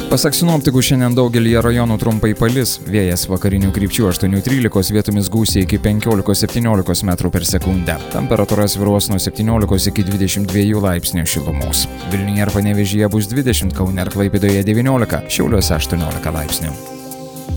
Pasak sinoptikų, šiandien daugelį rajonų trumpai palis, vėjas vakarinių krypčių 8–13, vietomis gūsiai iki 15–17 metrų per sekundę. Temperatūra svyruos nuo 17 iki 22 laipsnių šilumos. Vilniuje ir Panevėžyje bus 20, Kaune ir Klaipėdoje 19, Šiauliuose 18 laipsnių.